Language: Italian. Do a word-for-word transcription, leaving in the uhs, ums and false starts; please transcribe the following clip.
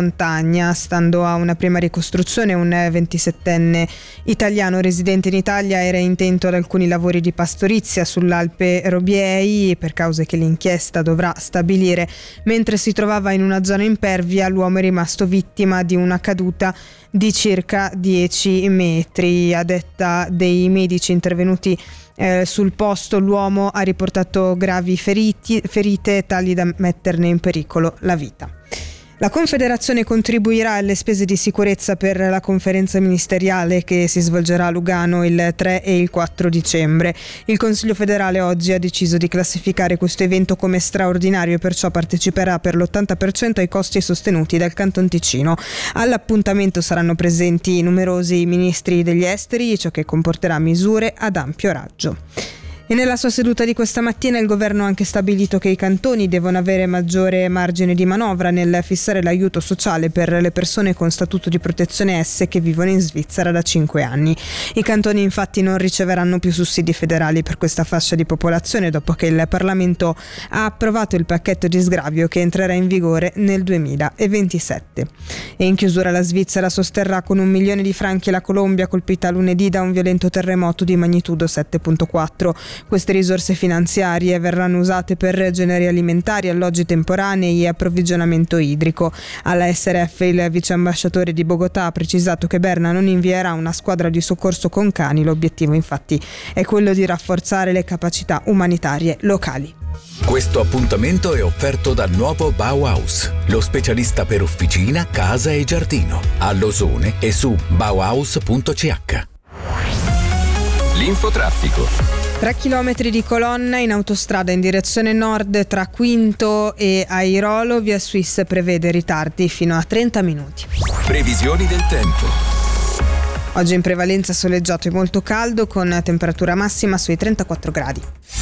montagna. Stando a una prima ricostruzione, un ventisettenne italiano residente in Italia era intento ad alcuni lavori di pastorizia sull'Alpe Robiei per cause che l'inchiesta dovrà stabilire. Mentre si trovava in una zona impervia, l'uomo è rimasto vittima di una caduta di circa dieci metri. A detta dei medici intervenuti eh, sul posto, l'uomo ha riportato gravi feriti, ferite tali da metterne in pericolo la vita. La Confederazione contribuirà alle spese di sicurezza per la conferenza ministeriale che si svolgerà a Lugano il tre e il quattro dicembre. Il Consiglio federale oggi ha deciso di classificare questo evento come straordinario e perciò parteciperà per l'ottanta per cento ai costi sostenuti dal Canton Ticino. All'appuntamento saranno presenti numerosi ministri degli esteri, ciò che comporterà misure ad ampio raggio. E nella sua seduta di questa mattina il governo ha anche stabilito che i cantoni devono avere maggiore margine di manovra nel fissare l'aiuto sociale per le persone con statuto di protezione S che vivono in Svizzera da cinque anni. I cantoni infatti non riceveranno più sussidi federali per questa fascia di popolazione dopo che il Parlamento ha approvato il pacchetto di sgravio che entrerà in vigore nel duemilaventisette. E in chiusura la Svizzera sosterrà con un milione di franchi la Colombia, colpita lunedì da un violento terremoto di magnitudo sette virgola quattro. Queste risorse finanziarie verranno usate per generi alimentari, alloggi temporanei e approvvigionamento idrico. Alla S R F il vice ambasciatore di Bogotà ha precisato che Berna non invierà una squadra di soccorso con cani. L'obiettivo infatti è quello di rafforzare le capacità umanitarie locali. Questo appuntamento è offerto dal nuovo Bauhaus, lo specialista per officina, casa e giardino, a Losone e su bauhaus punto c h. L'infotraffico. tre chilometri di colonna in autostrada in direzione nord tra Quinto e Airolo. Via Suisse prevede ritardi fino a trenta minuti. Previsioni del tempo. Oggi in prevalenza soleggiato e molto caldo con temperatura massima sui trentaquattro gradi.